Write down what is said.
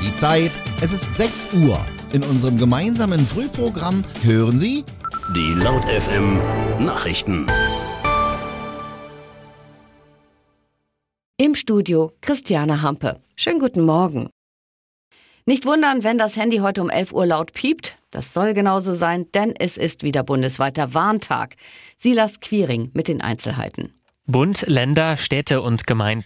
Die Zeit, es ist 6 Uhr. In unserem gemeinsamen Frühprogramm hören Sie die Laut FM Nachrichten. Im Studio Christiane Hampe. Schönen guten Morgen. Nicht wundern, wenn das Handy heute um 11 Uhr laut piept. Das soll genauso sein, denn es ist wieder bundesweiter Warntag. Silas Quiring mit den Einzelheiten. Bund, Länder, Städte und Gemeinden